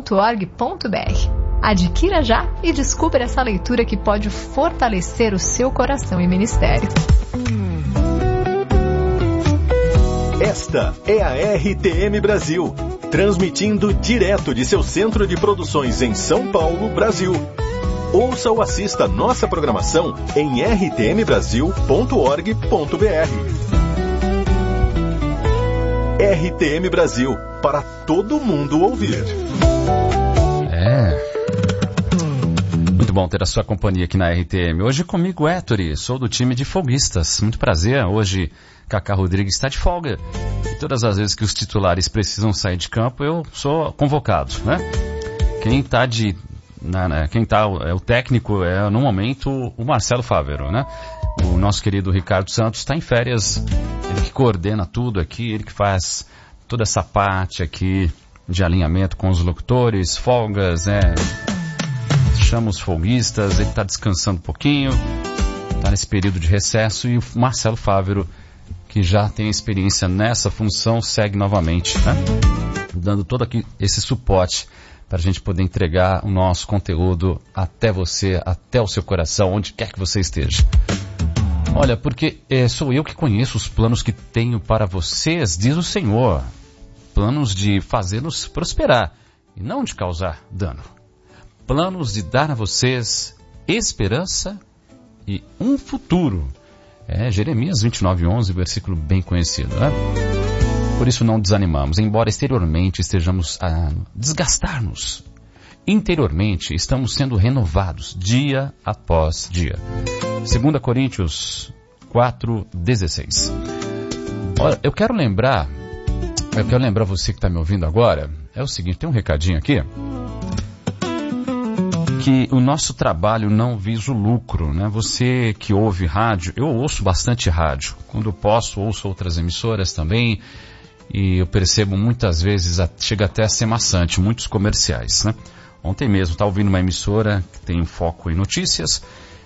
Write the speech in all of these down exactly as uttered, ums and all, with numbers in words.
ponto org ponto b r. Adquira já e descubra essa leitura que pode fortalecer o seu coração e ministério. Esta é a R T M Brasil, transmitindo direto de seu centro de produções em São Paulo, Brasil. Ouça ou assista nossa programação em r t m brasil ponto org ponto b r. R T M Brasil, para todo mundo ouvir. É. Muito bom ter a sua companhia aqui na R T M. Hoje comigo, Héctor, sou do time de folguistas. Muito prazer. Hoje, Cacá Rodrigues está de folga. E todas as vezes que os titulares precisam sair de campo, eu sou convocado, né? Quem está de... Na, na, quem tá, é o técnico é, no momento, o Marcelo Fávero, né? O nosso querido Ricardo Santos está em férias. Ele que coordena tudo aqui, ele que faz toda essa parte aqui de alinhamento com os locutores, folgas, né? Chama os folguistas, ele está descansando um pouquinho, está nesse período de recesso, e o Marcelo Fávero, que já tem experiência nessa função, segue novamente, né? Dando todo aqui esse suporte para a gente poder entregar o nosso conteúdo até você, até o seu coração, onde quer que você esteja. Olha, porque é, sou eu que conheço os planos que tenho para vocês, diz o Senhor. Planos de fazê-los prosperar e não de causar dano. Planos de dar a vocês esperança e um futuro. É Jeremias vinte e nove, onze, versículo bem conhecido, né? Por isso não desanimamos, embora exteriormente estejamos a desgastar-nos. Interiormente estamos sendo renovados dia após dia. dois Coríntios quatro, dezesseis. Olha, eu quero lembrar, eu quero lembrar você que está me ouvindo agora, é o seguinte, tem um recadinho aqui, que o nosso trabalho não visa o lucro, né? Você que ouve rádio, eu ouço bastante rádio, quando eu posso ouço outras emissoras também, e eu percebo muitas vezes, chega até a ser maçante, muitos comerciais, né? Ontem mesmo estava ouvindo uma emissora que tem um foco em notícias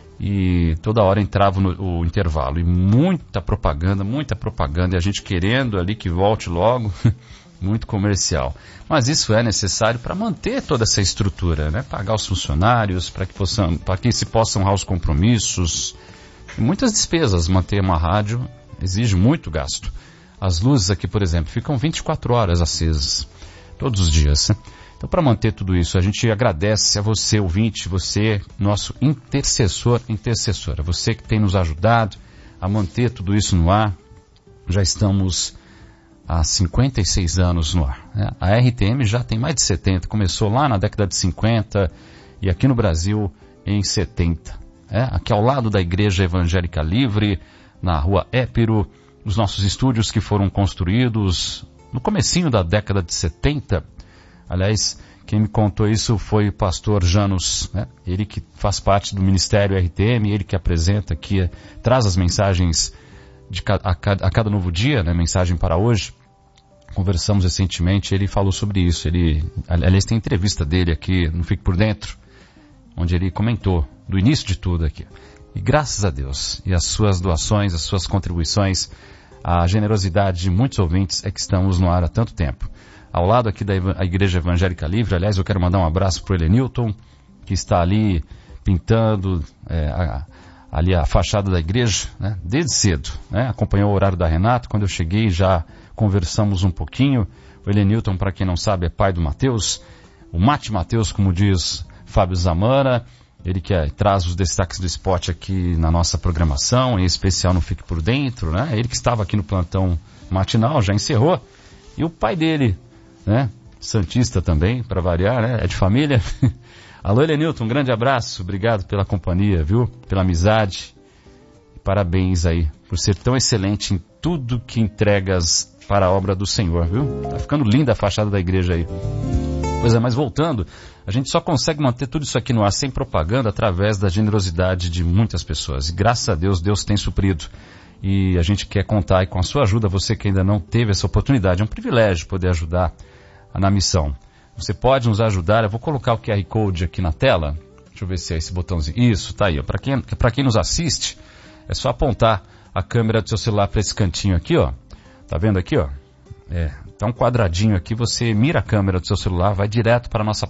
e toda hora entrava no o intervalo e muita propaganda, muita propaganda e a gente querendo ali que volte logo, muito comercial. Mas isso é necessário para manter toda essa estrutura, né? Pagar os funcionários, para que, possam, para que se possam honrar os compromissos. E muitas despesas, manter uma rádio exige muito gasto. As luzes aqui, por exemplo, ficam vinte e quatro horas acesas, todos os dias, né? Então, para manter tudo isso, a gente agradece a você, ouvinte, você, nosso intercessor, intercessora, você que tem nos ajudado a manter tudo isso no ar. Já estamos há cinquenta e seis anos no ar, né? A R T M já tem mais de setenta, começou lá na década de cinquenta e aqui no Brasil em setenta. É, aqui ao lado da Igreja Evangélica Livre, na rua Épiro, os nossos estúdios que foram construídos no comecinho da década de setenta. Aliás, quem me contou isso foi o pastor Janus, né? Ele que faz parte do Ministério R T M, ele que apresenta aqui, traz as mensagens de ca- a, cada, a cada novo dia, né? Mensagem para hoje. Conversamos recentemente, ele falou sobre isso. Ele, aliás, tem entrevista dele aqui no Fique Por Dentro, onde ele comentou do início de tudo aqui. E graças a Deus, e as suas doações, as suas contribuições, a generosidade de muitos ouvintes é que estamos no ar há tanto tempo. Ao lado aqui da Igreja Evangélica Livre, aliás, eu quero mandar um abraço para o Elenilton, que está ali pintando é, a, ali a fachada da igreja, né, desde cedo, né, acompanhou o horário da Renata. Quando eu cheguei já conversamos um pouquinho. O Elenilton, para quem não sabe, é pai do Mateus, o Mate Mateus, como diz Fábio Zamara. Ele que é, traz os destaques do esporte aqui na nossa programação, em especial no Fique Por Dentro, né? Ele que estava aqui no plantão matinal, já encerrou. E o pai dele, né? Santista também, para variar, né? É de família. Alô, Elenilton, um grande abraço. Obrigado pela companhia, viu? Pela amizade. Parabéns aí por ser tão excelente em tudo que entregas para a obra do Senhor, viu? Tá ficando linda a fachada da igreja aí. Pois é, mas voltando, a gente só consegue manter tudo isso aqui no ar sem propaganda através da generosidade de muitas pessoas. E graças a Deus, Deus tem suprido. E a gente quer contar aí com a sua ajuda, você que ainda não teve essa oportunidade. É um privilégio poder ajudar na missão. Você pode nos ajudar, eu vou colocar o Q R Code aqui na tela. Deixa eu ver se é esse botãozinho. Isso, tá aí. Para quem, para quem nos assiste, é só apontar a câmera do seu celular para esse cantinho aqui, ó. Tá vendo aqui, ó? É, tá um quadradinho aqui, você mira a câmera do seu celular, vai direto para a nossa